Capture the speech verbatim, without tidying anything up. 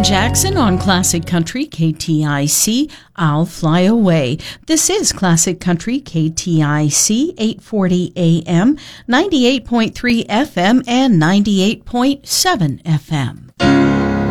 Jackson on Classic Country K T I C. I'll Fly Away. This is Classic Country K T I C, eight forty A M, ninety-eight point three F M and ninety-eight point seven F M.